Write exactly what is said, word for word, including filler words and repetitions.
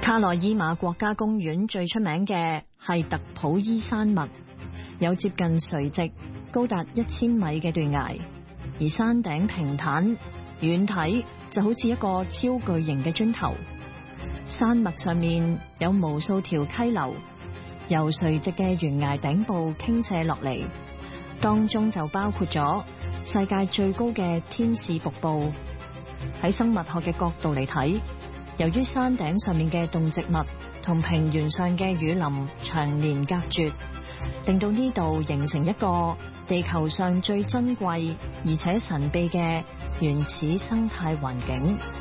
卡內伊馬國家公園最出名嘅係特普伊山脈，有接近垂直高達一千米嘅斷崖，而山頂平坦，遠睇就好似一個超巨型嘅磚頭。山脈上面有無數條溪流，由垂直嘅懸崖頂部傾瀉落嚟，當中就包括咗世界最高嘅天使瀑布。喺生物學嘅角度嚟睇，由於山頂上面嘅動植物同平原上嘅雨林長年隔絕，令到呢度形成一個地球上最珍貴而且神秘嘅原始生態環境。